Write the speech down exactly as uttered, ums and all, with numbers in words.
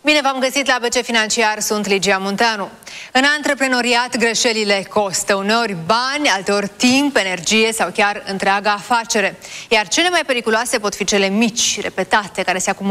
Bine v-am găsit la A B C Financiar, sunt Ligia Munteanu. În antreprenoriat, greșelile costă uneori bani, alteori timp, energie sau chiar întreaga afacere. Iar cele mai periculoase pot fi cele mici, repetate, care se acumulează